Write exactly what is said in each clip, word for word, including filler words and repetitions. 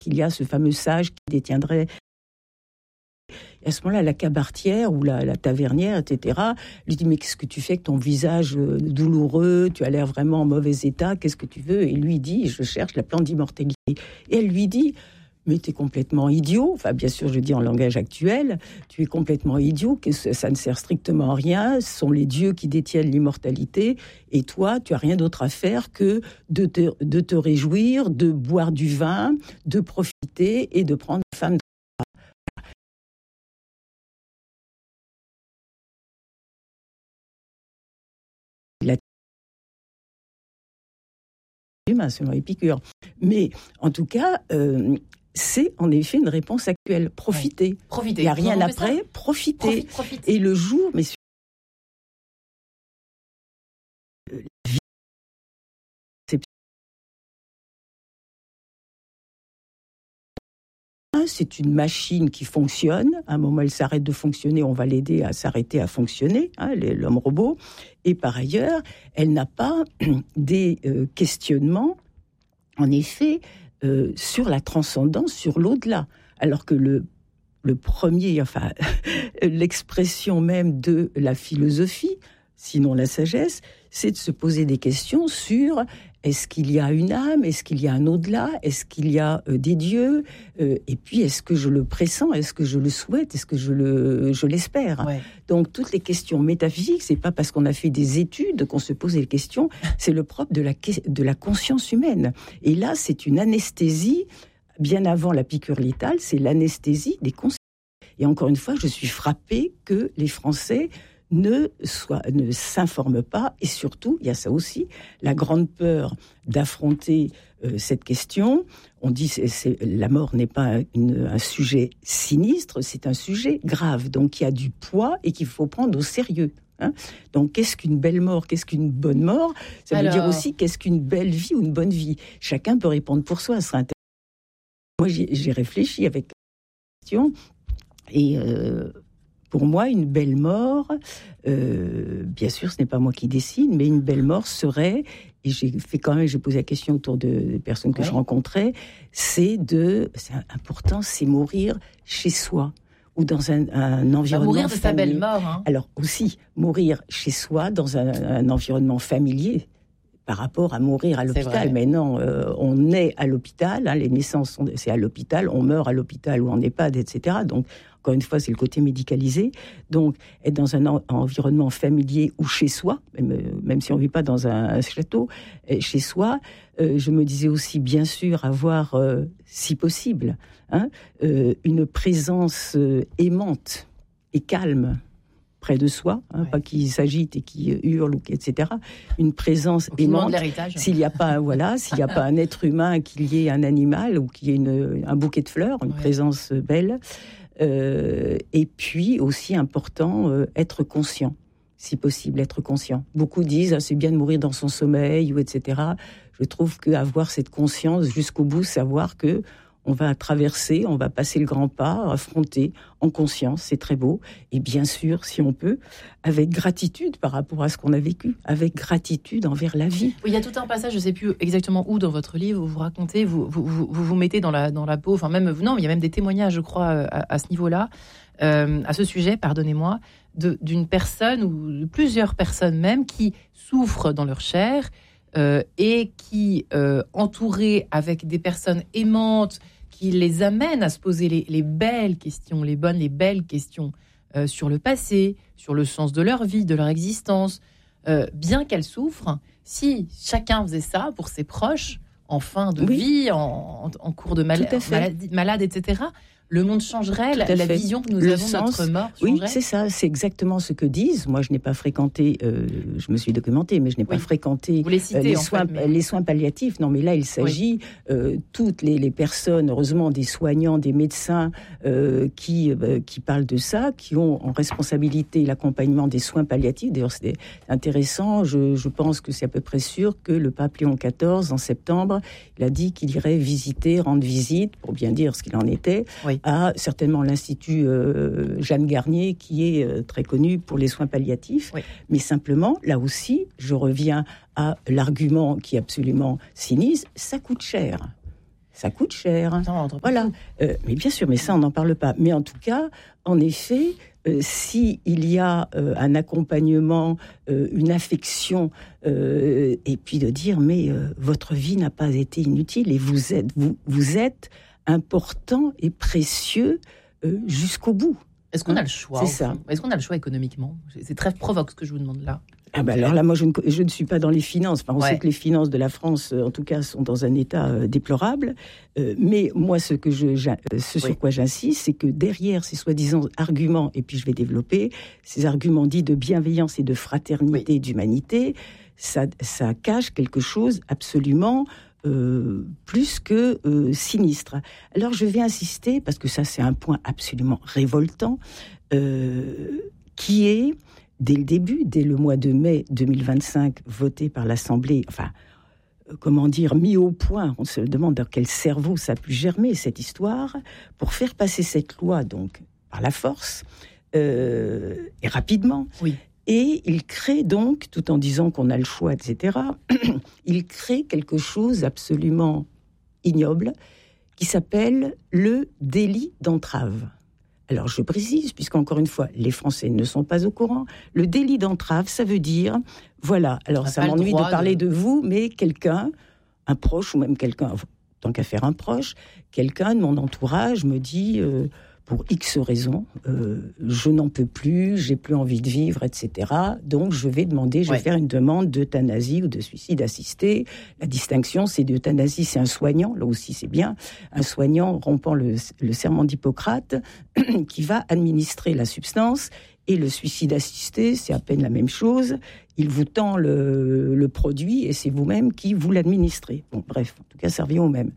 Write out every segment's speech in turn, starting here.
qu'il y a ce fameux sage qui détiendrait. Et à ce moment-là, la cabaretière ou la, la tavernière, et cetera, lui dit « Mais qu'est-ce que tu fais avec ton visage douloureux? Tu as l'air vraiment en mauvais état, qu'est-ce que tu veux ?» Et lui dit « Je cherche la plante d'immortalité. » Et elle lui dit « Mais tu es complètement idiot. » Enfin, bien sûr, je dis en langage actuel, « Tu es complètement idiot, que ça ne sert strictement à rien. Ce sont les dieux qui détiennent l'immortalité. Et toi, tu n'as rien d'autre à faire que de te, de te réjouir, de boire du vin, de profiter et de prendre une femme. » Humain, selon Épicure. Mais en tout cas, euh, c'est en effet une réponse actuelle. Profitez. Oui. Profitez. Il n'y a rien après. Ça. Profitez. Profite, profite. Et le jour, mais c'est une machine qui fonctionne. À un moment, elle s'arrête de fonctionner, on va l'aider à s'arrêter à fonctionner, hein, l'homme robot. Et par ailleurs, elle n'a pas des euh, questionnements, en effet, euh, sur la transcendance, sur l'au-delà. Alors que le, le premier, enfin, l'expression même de la philosophie, sinon la sagesse, c'est de se poser des questions sur est-ce qu'il y a une âme, est-ce qu'il y a un au-delà, est-ce qu'il y a euh, des dieux, euh, et puis est-ce que je le pressens, est-ce que je le souhaite, est-ce que je, le, je l'espère. Ouais. Donc toutes les questions métaphysiques, c'est pas parce qu'on a fait des études qu'on se pose les questions, c'est le propre de la, de la conscience humaine. Et là, c'est une anesthésie, bien avant la piqûre létale, c'est l'anesthésie des consciences. Et encore une fois, je suis frappée que les Français ne, soit, ne s'informent pas, et surtout, il y a ça aussi, la grande peur d'affronter euh, cette question. On dit que la mort n'est pas une, un sujet sinistre, c'est un sujet grave, donc il y a du poids et qu'il faut prendre au sérieux. Hein. Donc qu'est-ce qu'une belle mort, qu'est-ce qu'une bonne mort? Ça Alors... veut dire aussi qu'est-ce qu'une belle vie ou une bonne vie. Chacun peut répondre pour soi, ce serait intéressant. Moi, j'ai, j'ai réfléchi avec la question, et... Euh, Pour moi, une belle mort, euh, bien sûr, ce n'est pas moi qui décide, mais une belle mort serait, et j'ai fait quand même, j'ai posé la question autour de, des personnes que ouais. je rencontrais, c'est de, c'est important, c'est mourir chez soi ou dans un, un environnement bah, mourir de familier. sa belle mort. Hein. Alors aussi, mourir chez soi dans un, un environnement familier. Par rapport à mourir à l'hôpital. Mais non, euh, on naît à l'hôpital, hein, les naissances, sont, c'est à l'hôpital, on meurt à l'hôpital ou en EHPAD, et cetera. Donc, encore une fois, c'est le côté médicalisé. Donc, être dans un en, environnement familier ou chez soi, même, même si on ne vit pas dans un, un château, chez soi, euh, je me disais aussi, bien sûr, avoir, euh, si possible, hein, euh, une présence euh, aimante et calme près de soi, hein, ouais. pas qui s'agite et qui hurle, et cetera. Une présence aimante. S'il n'y a pas, voilà, s'il n'y a pas un être humain, qu'il y ait un animal ou qu'il y ait une, un bouquet de fleurs, une ouais. présence belle. Euh, et puis aussi important, euh, être conscient, si possible, être conscient. Beaucoup disent, ah, c'est bien de mourir dans son sommeil, ou et cetera. Je trouve qu'avoir cette conscience jusqu'au bout, savoir que on va traverser, on va passer le grand pas, affronter en conscience, c'est très beau. Et bien sûr, si on peut, avec gratitude par rapport à ce qu'on a vécu, avec gratitude envers la vie. Oui, il y a tout un passage, je ne sais plus exactement où dans votre livre, où vous racontez, vous vous, vous, vous, vous mettez dans la, dans la peau, enfin même, non, il y a même des témoignages, je crois, à, à ce niveau-là, euh, à ce sujet, pardonnez-moi, de, d'une personne ou de plusieurs personnes même qui souffrent dans leur chair, Euh, et qui, euh, entourés avec des personnes aimantes, qui les amènent à se poser les, les belles questions, les bonnes, les belles questions euh, sur le passé, sur le sens de leur vie, de leur existence, euh, bien qu'elles souffrent. Si chacun faisait ça pour ses proches, en fin de oui. vie, en, en, en cours de mal- maladie, malade, et cetera, le monde changerait, la, la vision que nous le avons de notre mort changerait. Oui, c'est ça, c'est exactement ce que disent. Moi, je n'ai pas fréquenté, euh, je me suis documentée, mais je n'ai oui. pas fréquenté les, citez, euh, les, soins, fait, mais... les soins palliatifs. Non, mais là, il s'agit, oui. euh, toutes les, les personnes, heureusement, des soignants, des médecins euh, qui, euh, qui parlent de ça, qui ont en responsabilité l'accompagnement des soins palliatifs. D'ailleurs, c'est intéressant, je, je pense que c'est à peu près sûr que le pape Léon quatorze, en septembre, il a dit qu'il irait visiter, rendre visite, pour bien dire ce qu'il en était, oui. à certainement l'Institut euh, Jeanne Garnier, qui est euh, très connu pour les soins palliatifs. Oui. Mais simplement, là aussi, je reviens à l'argument qui est absolument sinistre, ça coûte cher. Ça coûte cher. Non, voilà. Euh, mais bien sûr, mais ça, on n'en parle pas. Mais en tout cas, en effet, euh, s'il y a euh, un accompagnement, euh, une affection, euh, et puis de dire, mais euh, votre vie n'a pas été inutile et vous êtes, vous, vous êtes important et précieux euh, jusqu'au bout. Est-ce qu'on a le choix? C'est ça. Est-ce qu'on a le choix économiquement? C'est très provoque ce que je vous demande là. Ah ben alors là, moi, je ne, je ne suis pas dans les finances. Enfin, on ouais. sait que les finances de la France, en tout cas, sont dans un état euh, déplorable. Euh, mais moi, ce, que je, ce sur oui. quoi j'insiste, c'est que derrière ces soi-disant arguments, et puis je vais développer, ces arguments dits de bienveillance et de fraternité, oui. d'humanité, ça, ça cache quelque chose absolument euh, plus que euh, sinistre. Alors, je vais insister, parce que ça, c'est un point absolument révoltant, euh, qui est... Dès le début, dès le mois de mai deux mille vingt-cinq, voté par l'Assemblée, enfin, euh, comment dire, mis au point, on se demande dans quel cerveau ça a pu germer, cette histoire, pour faire passer cette loi, donc, par la force, euh, et rapidement. Oui. Et il crée donc, tout en disant qu'on a le choix, et cetera, il crée quelque chose absolument ignoble, qui s'appelle le délit d'entrave. Alors, je précise, puisqu'encore une fois, les Français ne sont pas au courant. Le délit d'entrave, ça veut dire, voilà, alors ça m'ennuie de parler de... de vous, mais quelqu'un, un proche ou même quelqu'un, tant qu'à faire un proche, quelqu'un de mon entourage me dit, euh, pour X raisons, euh, je n'en peux plus, j'ai plus envie de vivre, et cetera. Donc, je vais demander, je vais ouais. faire une demande d'euthanasie ou de suicide assisté. La distinction, c'est d'euthanasie, c'est un soignant, là aussi c'est bien, un soignant rompant le, le serment d'Hippocrate, qui va administrer la substance, et le suicide assisté, c'est à peine la même chose. Il vous tend le, le produit, et c'est vous-même qui vous l'administrez. Bon, bref, en tout cas, ça revient au même.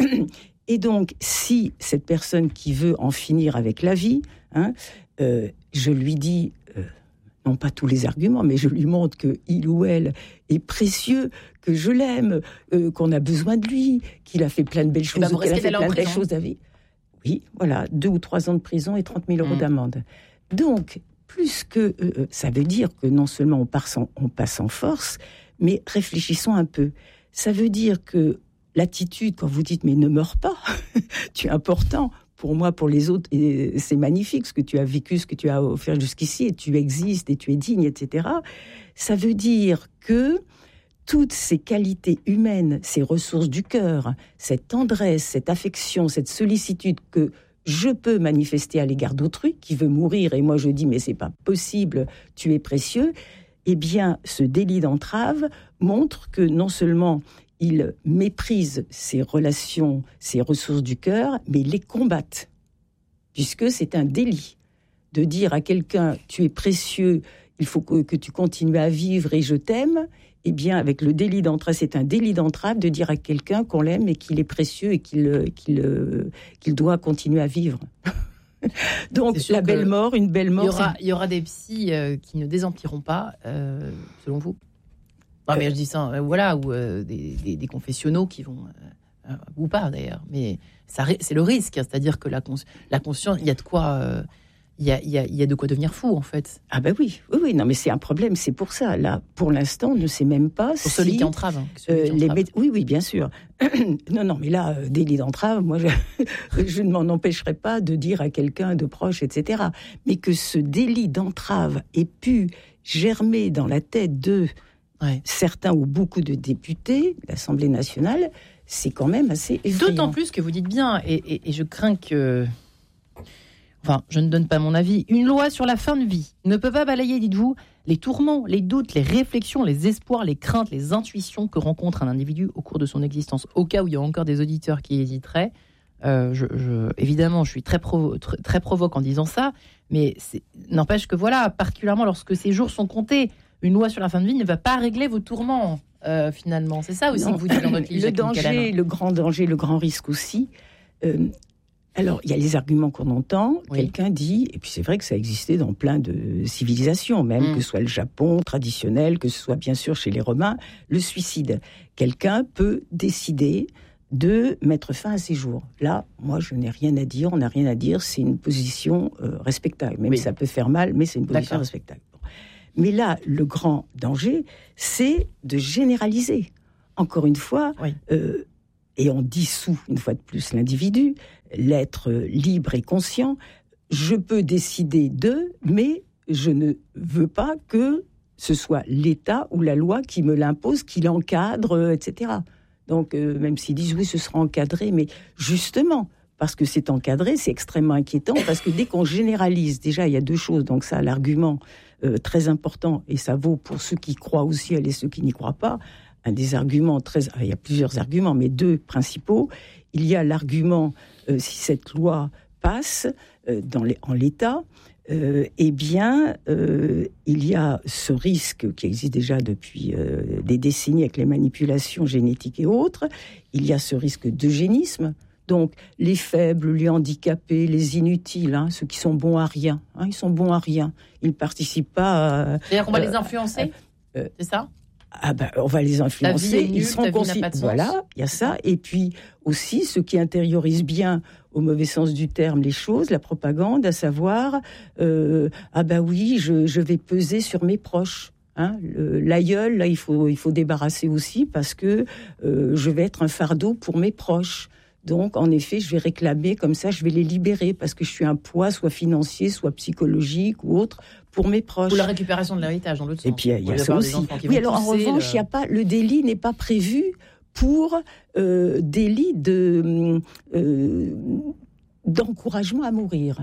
Et donc, si cette personne qui veut en finir avec la vie, hein, euh, je lui dis, euh, non pas tous les arguments, mais je lui montre qu'il ou elle est précieux, que je l'aime, euh, qu'on a besoin de lui, qu'il a fait plein de belles choses, ben qu'il a fait plein de belles choses à vie. Oui, voilà, deux ou trois ans de prison et trente mille euros mmh. d'amende. Donc, plus que... Euh, ça veut dire que non seulement on, part sans, on passe en force, mais réfléchissons un peu. Ça veut dire que l'attitude, quand vous dites « mais ne meurs pas », tu es important pour moi, pour les autres, et c'est magnifique ce que tu as vécu, ce que tu as offert jusqu'ici, et tu existes, et tu es digne, et cetera. Ça veut dire que toutes ces qualités humaines, ces ressources du cœur, cette tendresse, cette affection, cette sollicitude que je peux manifester à l'égard d'autrui, qui veut mourir, et moi je dis « mais c'est pas possible, tu es précieux », eh bien, ce délit d'entrave montre que non seulement il méprise ses relations, ses ressources du cœur, mais il les combatte. Puisque c'est un délit de dire à quelqu'un « tu es précieux, il faut que, que tu continues à vivre et je t'aime », eh bien, avec le délit d'entrave, c'est un délit d'entrave de dire à quelqu'un qu'on l'aime et qu'il est précieux et qu'il, qu'il, qu'il doit continuer à vivre. Donc, la belle mort, une belle mort... Il y aura, il y aura des psys euh, qui ne désempiront pas, euh, selon vous? Non, mais je dis ça, euh, voilà, ou euh, des, des, des confessionnaux qui vont, euh, euh, ou pas d'ailleurs, mais ça, c'est le risque, hein, c'est-à-dire que la, cons, la conscience, il y a de quoi, euh, il y a, il y a, il y a de quoi devenir fou en fait. Ah ben oui, oui, oui, non, mais c'est un problème, c'est pour ça. Là, pour l'instant, on ne sait même pas pour si celui qui entrave. Hein, celui euh, qui entrave. Les, oui, oui, bien sûr. non, non, mais là, euh, délit d'entrave, moi, je, je ne m'en empêcherai pas de dire à quelqu'un de proche, et cetera. Mais que ce délit d'entrave ait pu germer dans la tête de Ouais. certains ou beaucoup de députés de l'Assemblée nationale, c'est quand même assez effrayant. D'autant plus que vous dites bien, et, et, et je crains que... Enfin, je ne donne pas mon avis. Une loi sur la fin de vie ne peut pas balayer, dites-vous, les tourments, les doutes, les réflexions, les espoirs, les craintes, les intuitions que rencontre un individu au cours de son existence. Au cas où il y a encore des auditeurs qui hésiteraient, euh, je, je, évidemment, je suis très, provo- très, très provoque en disant ça, mais c'est, n'empêche que voilà, particulièrement lorsque ces jours sont comptés, une loi sur la fin de vie ne va pas régler vos tourments, euh, finalement. C'est ça aussi non. que vous dites dans votre livre. Le danger, le grand danger, le grand risque aussi. Euh, alors, il y a les arguments qu'on entend. Oui. Quelqu'un dit, et puis c'est vrai que ça existait dans plein de civilisations, même mmh. que ce soit le Japon traditionnel, que ce soit bien sûr chez les Romains, le suicide. Quelqu'un peut décider de mettre fin à ses jours. Là, moi, je n'ai rien à dire, on n'a rien à dire, c'est une position euh, respectable. Même oui. si ça peut faire mal, mais c'est une position D'accord. respectable. Mais là, le grand danger, c'est de généraliser. Encore une fois, oui. euh, et on dissout une fois de plus l'individu, l'être libre et conscient. Je peux décider de, mais je ne veux pas que ce soit l'État ou la loi qui me l'impose, qui l'encadre, et cetera. Donc, euh, même s'ils disent oui, ce sera encadré, mais justement, parce que c'est encadré, c'est extrêmement inquiétant, parce que dès qu'on généralise, déjà, il y a deux choses, donc ça, l'argument euh, très important, et ça vaut pour ceux qui croient au ciel et ceux qui n'y croient pas, un des arguments très... Il y a plusieurs arguments, mais deux principaux. Il y a l'argument, euh, si cette loi passe euh, dans les, en l'état, euh, eh bien, euh, il y a ce risque qui existe déjà depuis euh, des décennies avec les manipulations génétiques et autres. Il y a ce risque d'eugénisme. Donc, les faibles, les handicapés, les inutiles, hein, ceux qui sont bons à rien, hein, ils sont bons à rien. Ils ne participent pas à... C'est-à-dire qu'on va euh, les influencer euh, C'est ça ? Ah ben, on va les influencer, nulle, ils seront conscients. Voilà, il y a ça. Et puis aussi, ceux qui intériorisent bien, au mauvais sens du terme, les choses, la propagande, à savoir, euh, ah ben oui, je, je vais peser sur mes proches. Hein, le, l'aïeul, là, il faut, il faut débarrasser aussi parce que euh, je vais être un fardeau pour mes proches. Donc, en effet, je vais réclamer, comme ça, je vais les libérer parce que je suis un poids, soit financier, soit psychologique ou autre, pour mes proches. Ou la récupération de l'héritage, dans l'autre sens. Et puis, il y a ça aussi. Oui, alors, en revanche, il le... y a pas, le délit n'est pas prévu pour euh, délit de, euh, d'encouragement à mourir.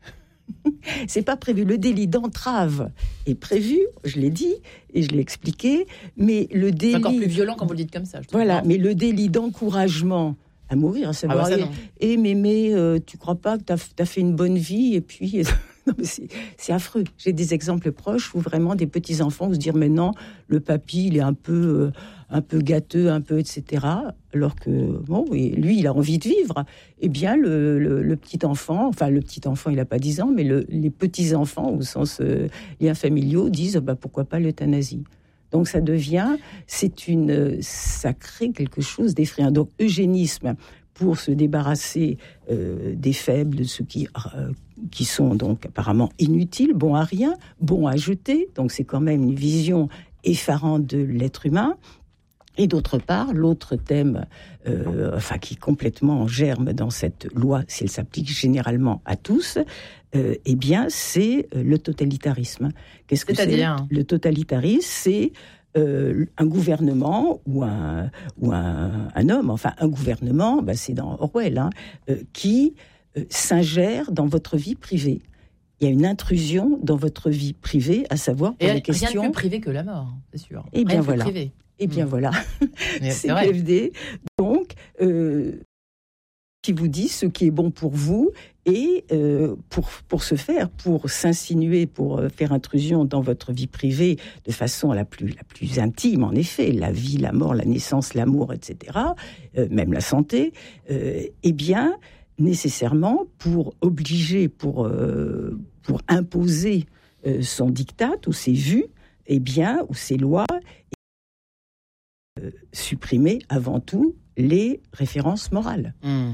C'est pas prévu. Le délit d'entrave est prévu, je l'ai dit et je l'ai expliqué, mais le délit... C'est encore plus violent quand vous le dites comme ça. Je voilà, mais le délit d'encouragement à mourir, à savoir, ah bah ça, et, et mémé, euh, tu crois pas que t'as, t'as fait une bonne vie, et puis... Non, mais c'est, c'est affreux. J'ai des exemples proches où vraiment des petits-enfants vont se dire, mais non, le papy, il est un peu, euh, un peu gâteux, un peu, et cetera. Alors que, bon, et lui, il a envie de vivre. Eh bien, le, le, le petit-enfant, enfin, le petit-enfant, il n'a pas dix ans, mais le, les petits-enfants, au sens euh, liens familiaux, disent, bah, pourquoi pas l'euthanasie. Donc ça devient, c'est une, ça crée quelque chose d'effrayant. Donc eugénisme pour se débarrasser euh, des faibles, de ceux qui euh, qui sont donc apparemment inutiles, bons à rien, bons à jeter. Donc c'est quand même une vision effarante de l'être humain. Et d'autre part, l'autre thème, euh, enfin qui est complètement en germe dans cette loi, si elle s'applique généralement à tous, euh, eh bien, c'est le totalitarisme. Qu'est-ce que C'est-à-dire c'est ? Le totalitarisme, c'est euh, un gouvernement ou un ou un, un homme, enfin un gouvernement, bah, c'est dans Orwell, hein, euh, qui euh, s'ingère dans votre vie privée. Il y a une intrusion dans votre vie privée, à savoir pour Et les questions. Rien de plus privé que la mort, c'est sûr. Eh bien rien voilà. De plus privé. Eh bien mmh. voilà, c'est, c'est P F D. Donc, euh, qui vous dit ce qui est bon pour vous et euh, pour, pour ce faire, pour s'insinuer, pour faire intrusion dans votre vie privée de façon la plus, la plus intime, en effet, la vie, la mort, la naissance, l'amour, et cetera, euh, même la santé, euh, eh bien, nécessairement, pour obliger, pour, euh, pour imposer euh, son diktat ou ses vues, eh bien, ou ses lois, euh, supprimer avant tout les références morales. Mmh.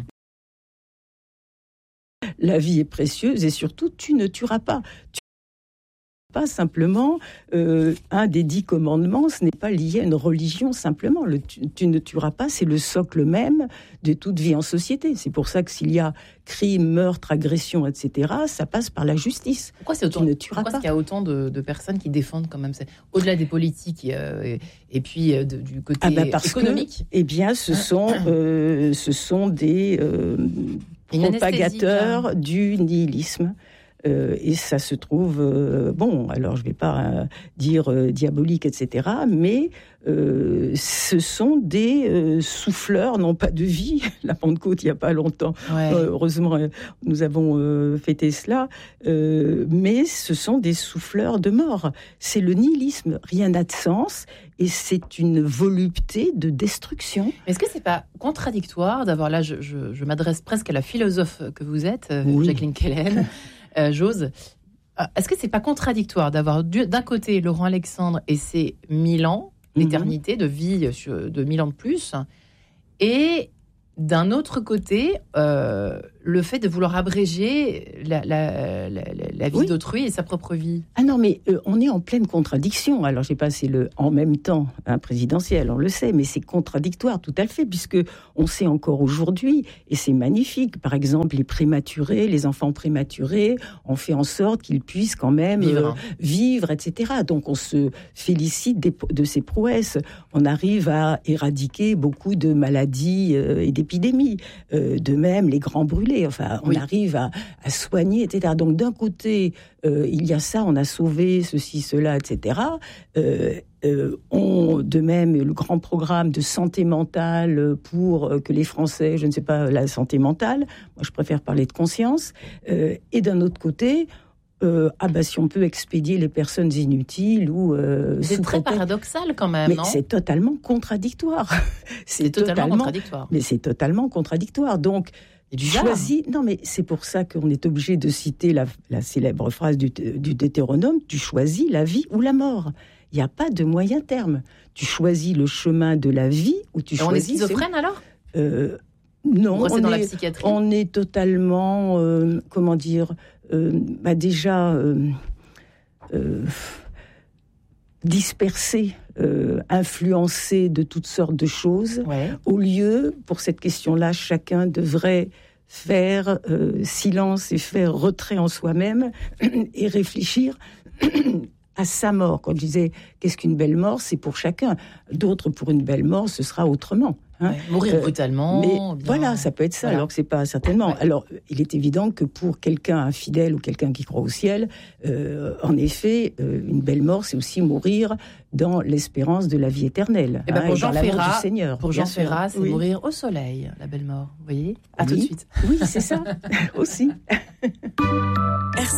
La vie est précieuse et surtout, tu ne tueras pas. Tu pas simplement euh, un des dix commandements, ce n'est pas lié à une religion simplement. Le tu, tu ne tueras pas, c'est le socle même de toute vie en société. C'est pour ça que s'il y a crime, meurtre, agression, et cetera, ça passe par la justice. Pourquoi c'est autant, tu ne tueras pourquoi pas. Est-ce qu'il y a autant de, de personnes qui défendent quand même ça, au-delà des politiques euh, et, et puis euh, de, du côté ah bah parce économique que, eh bien, ce sont, euh, ce sont des euh, propagateurs hein. du nihilisme. Euh, et ça se trouve, euh, bon, alors je ne vais pas euh, dire euh, diabolique, et cetera, mais euh, ce sont des euh, souffleurs, non pas de vie. La Pentecôte, il n'y a pas longtemps, ouais. euh, heureusement, euh, nous avons euh, fêté cela, euh, mais ce sont des souffleurs de mort. C'est le nihilisme, rien n'a de sens, et c'est une volupté de destruction. Est-ce que ce n'est pas contradictoire d'avoir, là, je, je, je m'adresse presque à la philosophe que vous êtes, oui. Jacqueline Kellen, Euh, Jose, est-ce que c'est pas contradictoire d'avoir du, d'un côté Laurent Alexandre et ses mille ans d'éternité, de vie de mille ans de plus, et D'un autre côté, euh, le fait de vouloir abréger la, la, la, la vie oui. d'autrui et sa propre vie. Ah non, mais euh, on est en pleine contradiction. Alors, je sais pas, c'est le en même temps hein, présidentiel, on le sait, mais c'est contradictoire tout à fait, puisque on sait encore aujourd'hui, et c'est magnifique, par exemple, les prématurés, les enfants prématurés, on fait en sorte qu'ils puissent quand même vivre, euh, vivre et cetera. Donc, on se félicite des, de ces prouesses. On arrive à éradiquer beaucoup de maladies euh, et des épidémie, euh, de même les grands brûlés, enfin on oui. arrive à, à soigner, et cetera. Donc d'un côté, euh, il y a ça, on a sauvé ceci, cela, et cetera. Euh, euh, on, de même, le grand programme de santé mentale pour euh, que les Français, je ne sais pas, la santé mentale, moi je préfère parler de conscience, euh, et d'un autre côté, Euh, ah bah si on peut expédier les personnes inutiles ou euh, c'est très paradoxal quand même, mais non ? c'est totalement contradictoire. c'est, c'est totalement, totalement contradictoire. Mais c'est totalement contradictoire. Donc choisis. Non, mais c'est pour ça qu'on est obligé de citer la, la célèbre phrase du, du Deutéronome : tu choisis la vie ou la mort. Il n'y a pas de moyen terme. Tu choisis le chemin de la vie ou tu Et choisis. On est schizophrène alors ? euh, Non, on, dans est, la psychiatrie. on est totalement, euh, comment dire, euh, bah déjà euh, euh, dispersé, euh, influencé de toutes sortes de choses. Ouais. Au lieu, pour cette question-là, chacun devrait faire euh, silence et faire retrait en soi-même et réfléchir à sa mort. Quand je disais qu'est-ce qu'une belle mort, c'est pour chacun. D'autres, pour une belle mort, ce sera autrement. Hein. Ouais, mourir euh, brutalement. Mais bien... voilà, ça peut être ça, voilà. Alors que c'est pas certainement. Ouais. Alors, il est évident que pour quelqu'un infidèle ou quelqu'un qui croit au ciel, euh, en effet, euh, une belle mort, c'est aussi mourir dans l'espérance de la vie éternelle. Et ben hein, pour et Jean Ferrat, Seigneur, pour Jean Ferrat, c'est oui. mourir au soleil, la belle mort. Vous voyez ? À oui. tout de suite. Oui, c'est ça aussi.